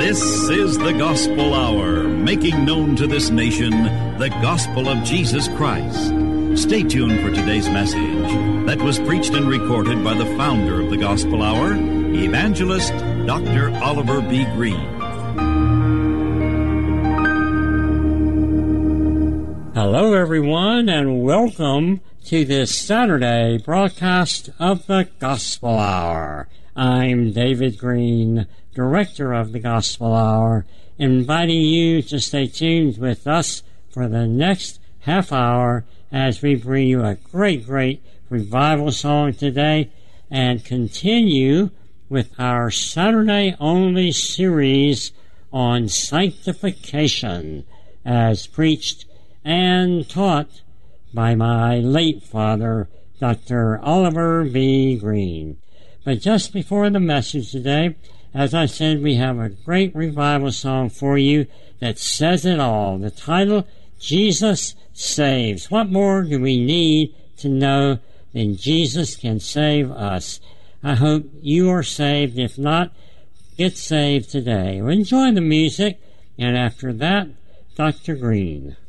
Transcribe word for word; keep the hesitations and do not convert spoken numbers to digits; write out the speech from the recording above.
This is the Gospel Hour, making known to this nation the gospel of Jesus Christ. Stay tuned for today's message that was preached and recorded by the founder of the Gospel Hour, Evangelist Doctor Oliver B. Greene. Hello, everyone, and welcome to this Saturday broadcast of the Gospel Hour. I'm David Greene, Director of the Gospel Hour, inviting you to stay tuned with us for the next half hour as we bring you a great, great revival song today and continue with our Saturday-only series on sanctification as preached and taught by my late father, Doctor Oliver B. Greene. But just before the message today, as I said, we have a great revival song for you that says it all. The title, Jesus Saves. What more do we need to know than Jesus can save us? I hope you are saved. If not, get saved today. Well, enjoy the music, and after that, Doctor Greene.